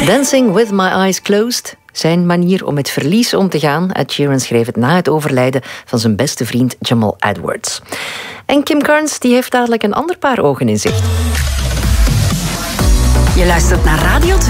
Dancing with my eyes closed. Zijn manier om met verlies om te gaan. Ed Sheeran schreef het na het overlijden van zijn beste vriend Jamal Edwards. En Kim Carnes die heeft dadelijk een ander paar ogen in zicht. Je luistert naar Radio 2.